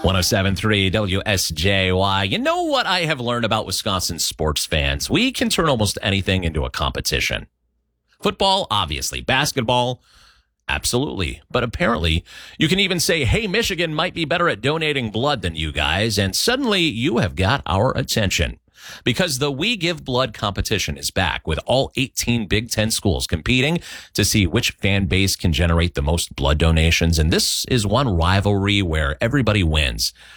107.3 WSJY. You know what I have learned about Wisconsin sports fans? We can turn almost anything into a competition. Football, obviously. Basketball, absolutely. But apparently, you can even say, hey, Michigan might be better at donating blood than you guys, and suddenly you have got our attention. Because the We Give Blood competition is back with all 18 Big Ten schools competing to see which fan base can generate the most blood donations. And this is one rivalry where everybody wins.